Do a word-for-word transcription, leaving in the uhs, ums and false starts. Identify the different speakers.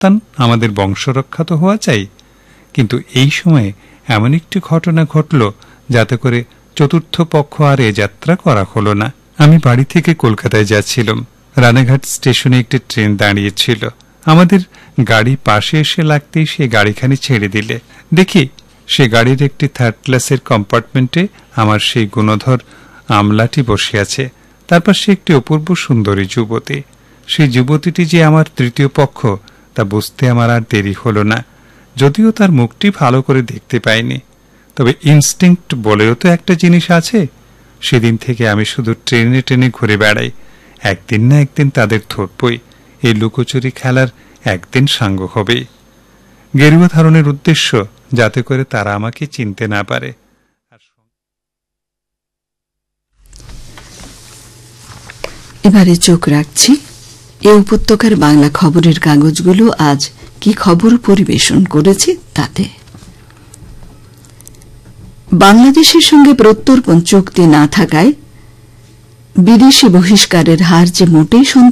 Speaker 1: পারতাম, আমাদের বংশরক্ষা তো হওয়া চাই। কিন্তু এই সময়ে এমন একটি ঘটনা ঘটল যাতে করে চতুর্থ পক্ষ আর এ যাত্রা করা হলো না। আমি বাড়ি থেকে কলকাতায় যাচ্ছিলাম। রানাঘাট স্টেশনে একটি ট্রেন দাঁড়িয়েছিল। আমাদের গাড়ি পাশে এসে লাগতেই সে গাড়িখানি ছেড়ে দিলে দেখি সে গাড়ির একটি থার্ড ক্লাসের কম্পার্টমেন্টে আমার সেই গুণধর আমলাটি বসে আছে। তারপর সে একটি অপূর্ব সুন্দরী যুবতী। সেই যুবতীটি যে আমার তৃতীয় পক্ষ তা বুঝতে আমার আর দেরি হলো না, যদিও তার মুখটি ভালো করে দেখতে পাইনি। তবে ইনস্টিংক্ট বলেও তো একটা জিনিস আছে। সেদিন থেকে আমি শুধু ট্রেনে ট্রেনে ঘুরে বেড়াই। একদিন না একদিন তাদের ধরবই। এই লুকোচুরি খেলার একদিন সাঙ্গ হবেই। গেরুয়া ধারণের উদ্দেশ্য যাতে করে তারা আমাকে চিনতে না পারে।
Speaker 2: এবারে চোখ রাখছি এ উপত্যকার বাংলা খবরের কাগজগুলো আজ কি খবর পরিবেশন করেছে তাতে। বাংলাদেশের সঙ্গে প্রত্যর্পণ চুক্তি না থাকায় বিদেশি বহিষ্কারের হার যে মোটেই